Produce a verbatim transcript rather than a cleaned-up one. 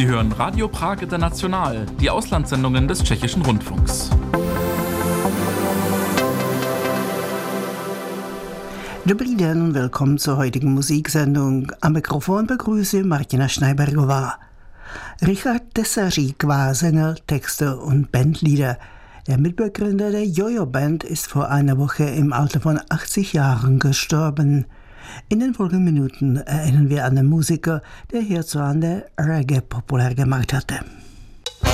Sie hören Radio Prag International, die Auslandssendungen des Tschechischen Rundfunks. Dobrý den, willkommen zur heutigen Musiksendung. Am Mikrofon begrüße Martina Schneibergová. Richard Tesařík war Sänger, Texter und Bandleader. Der Mitbegründer der Jojo-Band ist vor einer Woche im Alter von achtzig Jahren gestorben. In den folgenden Minuten erinnern wir an den Musiker, der hierzulande Reggae populär gemacht hatte.